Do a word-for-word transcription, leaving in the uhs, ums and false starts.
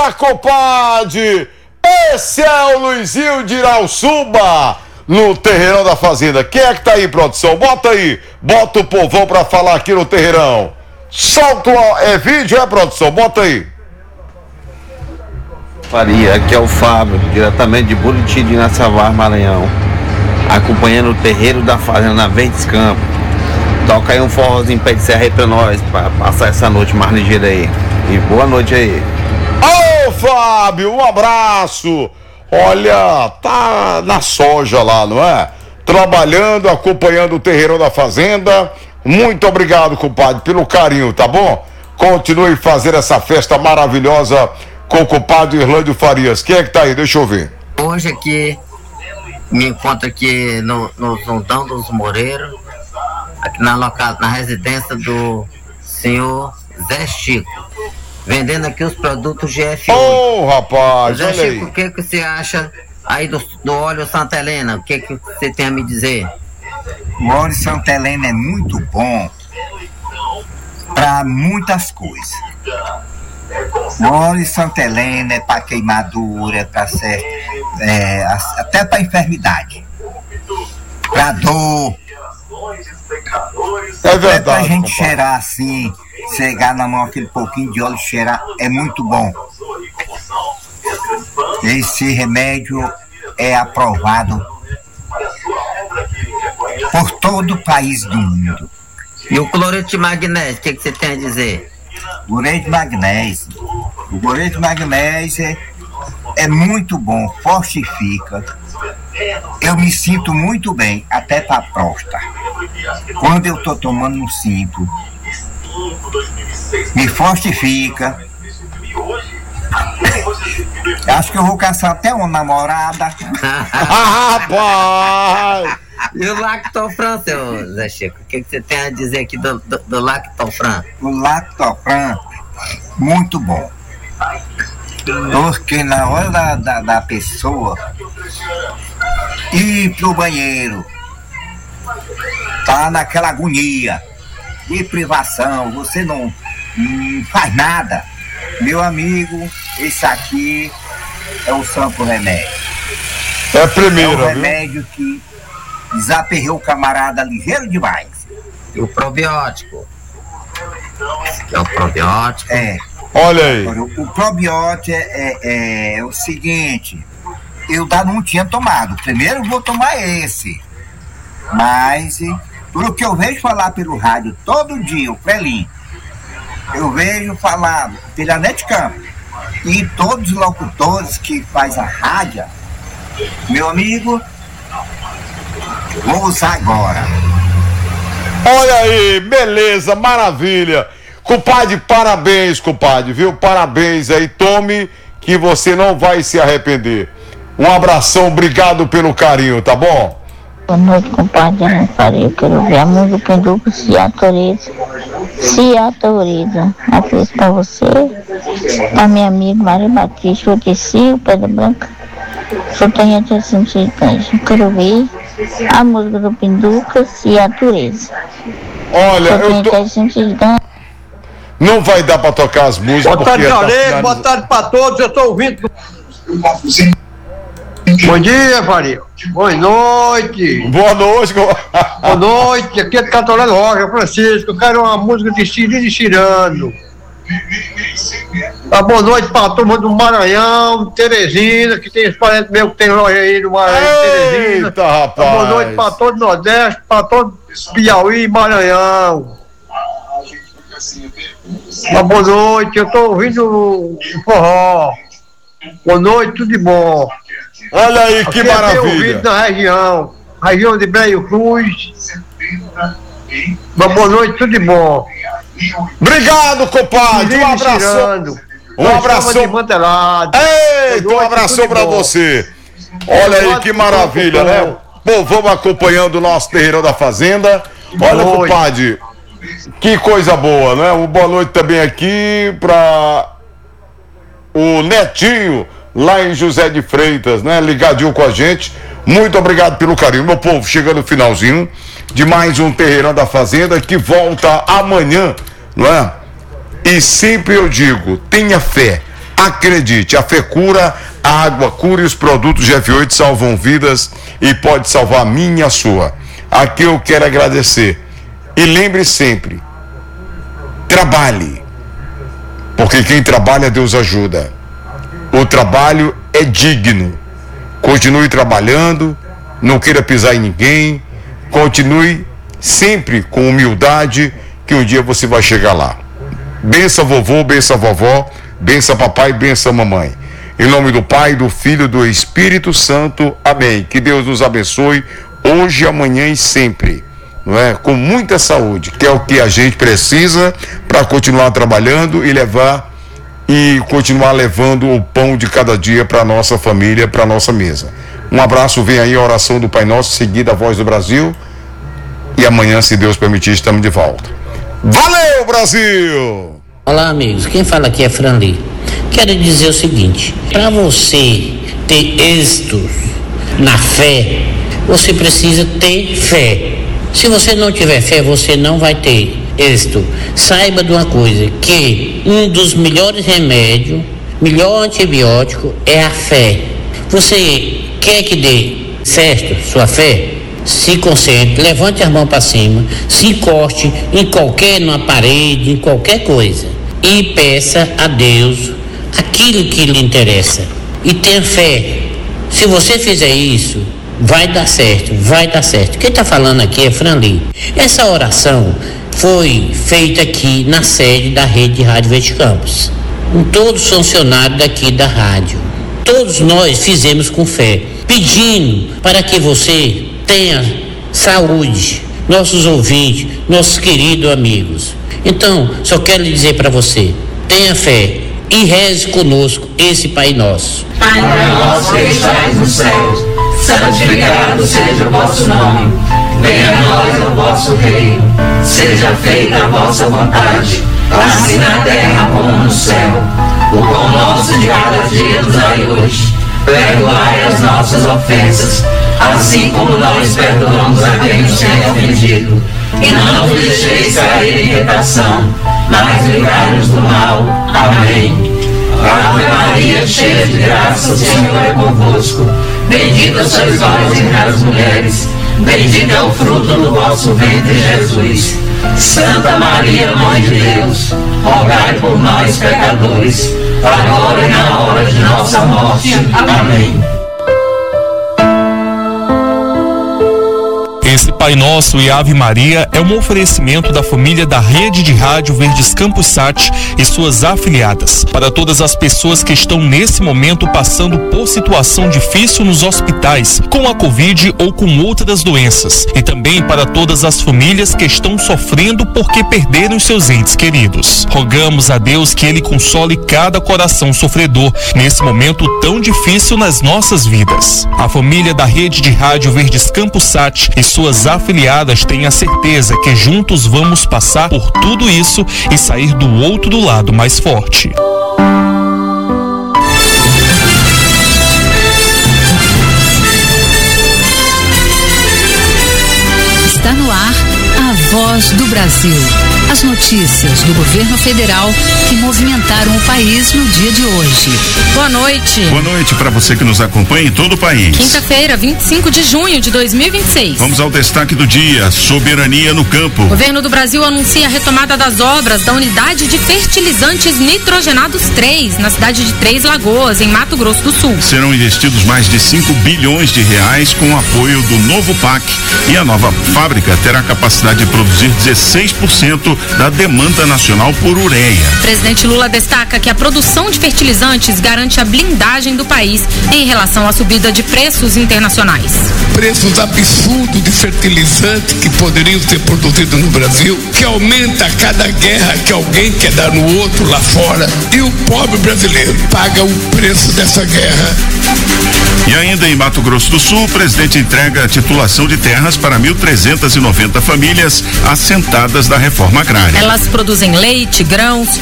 Eita, compadre! Esse é o Luizinho de Irauçuba, no Terreirão da Fazenda. Quem é que tá aí, produção? Bota aí, bota o povão pra falar aqui no Terreirão. Solta o... É vídeo, é, produção? Bota aí. Faria, aqui é o Fábio, diretamente de Buriti de Naçavar, Maranhão, acompanhando o Terreiro da Fazenda na Verdes Campos. Toca aí um forrozinho pé de serra aí pra nós, pra passar essa noite mais ligeira aí. E boa noite aí. Ô, Fábio, um abraço. Olha, tá na soja lá, não é? Trabalhando, acompanhando o Terreirão da Fazenda. Muito obrigado, compadre, pelo carinho, tá bom? Continue fazendo essa festa maravilhosa com o compadre Irlândio Farias. Quem é que tá aí? Deixa eu ver. Hoje aqui, me encontro aqui no, no Zundão dos Moreiros, aqui na, local, na residência do senhor Zé Chico, vendendo aqui os produtos G F oito. Ô, oh, rapaz, Zé olha Chico, aí. o que, que você acha aí do, do óleo Santa Helena? O que, que você tem a me dizer? O óleo Santa Helena é muito bom para muitas coisas. O óleo Santa Helena é para queimadura, para certo, é, até para enfermidade, para dor. É verdade. É pra gente compadre. cheirar assim, chegar na mão aquele pouquinho de óleo, cheirar, é muito bom. Esse remédio é aprovado por todo o país do mundo. E o cloreto de magnésio, o que, que você tem a dizer? Cloreto de magnésio. O cloreto de magnésio é, é muito bom, fortifica. Eu me sinto muito bem, até para a próstata. Quando eu estou tomando, não sinto. Me fortifica. Acho que eu vou caçar até uma namorada. Rapaz! E o Lactofran, seu Zé Chico? O que, que você tem a dizer aqui do, do, do Lactofran? O Lactofran, muito bom. Porque na hora da, da, da pessoa ir pro banheiro, tá naquela agonia de privação, você não, não faz nada. Meu amigo, esse aqui é o santo remédio. É a primeira, É o viu? remédio que desaperreu o camarada ligeiro demais. E o probiótico? Esse aqui é o probiótico. É. Olha aí. Agora, o probiótico é, é, é o seguinte, eu ainda não tinha tomado. Primeiro eu vou tomar esse. Mas, pelo que eu vejo falar pelo rádio todo dia, o Prelim, eu vejo falar pela Netcamp e todos os locutores que faz a rádio, meu amigo, vou usar agora. Olha aí, beleza, maravilha. Compadre, parabéns, compadre, viu? Parabéns aí, tome que você não vai se arrepender. Um abração, obrigado pelo carinho, tá bom? Boa noite, compadre. Eu não parei, eu quero ver a música do Se Autoriza. Se Autoriza. Afiz pra você, pra minha amiga Maria Batista, o Tecido, Pedra Branca. Só tem até cinco cães. Eu quero ver a música do Pinduca, Se Autoriza. Olha, Só eu tem tô... até cinco cães. Não vai dar pra tocar as músicas. Boa tarde, porque tá galera. finaliza- Boa tarde pra todos. Eu tô ouvindo. Bom dia, Faria. Boa noite. Boa noite. co- Boa noite. Aqui é Catarina Rocha, Francisco. Eu quero uma música de Cirilo e Cirando. Tá, boa noite pra turma do Maranhão, Teresina, que tem os parentes meus que tem loja aí no Maranhão, Teresina. Eita, rapaz. Tá, boa noite pra todo o Nordeste, pra todo Piauí e Maranhão. Tá, boa noite. Eu tô ouvindo o forró. Boa noite, tudo de bom. Olha aí, que Aqui é bem maravilha. ouvido na região, região de Breio Cruz. Uma boa noite, tudo de bom. Obrigado, compadre. Um Cirilo e abraço. Cirando. Um Nós abraço. estamos de Mantelado. Eita, um Boa noite, abração tudo pra bom. você. Olha aí que maravilha, né? Bom, vamos acompanhando o nosso Terreirão da Fazenda. Olha, Boa noite. compadre, que coisa boa, né? Um boa noite também aqui pra o Netinho, lá em José de Freitas, né? Ligadinho com a gente. Muito obrigado pelo carinho, meu povo. Chegando no finalzinho de mais um Terreirão da Fazenda que volta amanhã, não é? E sempre eu digo, tenha fé, Acredite, a fé cura, a água cura e os produtos G F oito salvam vidas e pode salvar a minha e a sua. Aqui eu quero agradecer. E lembre sempre, trabalhe, porque quem trabalha Deus ajuda. O trabalho é digno. Continue trabalhando, não queira pisar em ninguém, continue sempre com humildade, que um dia você vai chegar lá. Bença vovô, bença vovó, bença papai, bença mamãe. Em nome do Pai, do Filho e do Espírito Santo. Amém. Que Deus nos abençoe hoje, amanhã e sempre, não é? Com muita saúde, que é o que a gente precisa para continuar trabalhando e levar e continuar levando o pão de cada dia para nossa família, para nossa mesa. Um abraço, vem aí a oração do Pai Nosso, seguida a Voz do Brasil, e amanhã, se Deus permitir, estamos de volta. Valeu, Brasil! Olá, amigos, quem fala aqui é Franli. Quero dizer o seguinte: para você ter êxito na fé, você precisa ter fé. Se você não tiver fé, você não vai ter êxito. Saiba de uma coisa, que um dos melhores remédios, melhor antibiótico é a fé. Você quer que dê certo sua fé? Se concentre, levante as mãos para cima, se encoste em qualquer, numa parede, em qualquer coisa, e peça a Deus aquilo que lhe interessa. E tenha fé. Se você fizer isso, vai dar certo, vai dar certo. Quem está falando aqui é Franli. Essa oração foi feita aqui na sede da Rede Rádio Verde Campos, com todos os funcionários daqui da rádio. Todos nós fizemos com fé, pedindo para que você tenha saúde, nossos ouvintes, nossos queridos amigos. Então, só quero lhe dizer para você, tenha fé e reze conosco esse Pai Nosso. Pai nosso que estais nos céus, santificado seja o vosso nome. Venha a nós o vosso reino, seja feita a vossa vontade, assim na terra como no céu. O pão nosso de cada dia nos dai hoje, perdoai as nossas ofensas, assim como nós perdoamos a quem nos tem ofendido. E não nos deixeis cair em tentação, mas livrai-nos do mal. Amém. Ave Maria, cheia de graça, o Senhor é convosco. Bendita sois vós entre as mulheres, bendito é o fruto do vosso ventre, Jesus. Santa Maria, Mãe de Deus, rogai por nós, pecadores, agora e na hora de nossa morte. Amém. Esse Pai Nosso e Ave Maria é um oferecimento da família da Rede de Rádio Verdes Campos Sat e suas afiliadas. Para todas as pessoas que estão nesse momento passando por situação difícil nos hospitais, com a Covid ou com outras doenças. E também para todas as famílias que estão sofrendo porque perderam seus entes queridos. Rogamos a Deus que Ele console cada coração sofredor nesse momento tão difícil nas nossas vidas. A família da Rede de Rádio Verdes Campos Sat e suas Suas afiliadas têm a certeza que juntos vamos passar por tudo isso e sair do outro do lado mais forte. Está no ar a Voz do Brasil. As notícias do governo federal que movimentaram o país no dia de hoje. Boa noite. Boa noite para você que nos acompanha em todo o país. Quinta-feira, vinte e cinco de junho de dois mil e vinte e seis. Vamos ao destaque do dia: soberania no campo. O governo do Brasil anuncia a retomada das obras da unidade de fertilizantes nitrogenados três, na cidade de Três Lagoas, em Mato Grosso do Sul. Serão investidos mais de cinco bilhões de reais com o apoio do novo P A C, e a nova fábrica terá capacidade de produzir dezesseis por cento da demanda nacional por ureia. O presidente Lula destaca que a produção de fertilizantes garante a blindagem do país em relação à subida de preços internacionais. Preços absurdos de fertilizante que poderiam ser produzidos no Brasil, que aumenta a cada guerra que alguém quer dar no outro lá fora, e o pobre brasileiro paga o preço dessa guerra. E ainda em Mato Grosso do Sul, o presidente entrega a titulação de terras para mil trezentas e noventa famílias assentadas da reforma agrária. Elas produzem leite, grãos,